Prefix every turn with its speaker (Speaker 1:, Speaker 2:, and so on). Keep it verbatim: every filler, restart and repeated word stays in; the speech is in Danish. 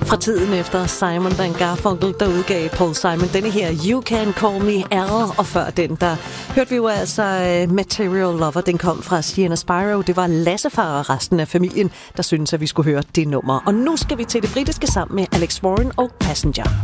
Speaker 1: Fra tiden efter Simon and Garfunkel, der udgav Paul Simon denne her You Can Call Me Al, og før den, der hørte vi jo altså Material Lover, den kom fra Sienna Spyro. Det var Lassefar og resten af familien, der syntes, at vi skulle høre det nummer. Og nu skal vi til det britiske sammen med Alex Warren og Passenger.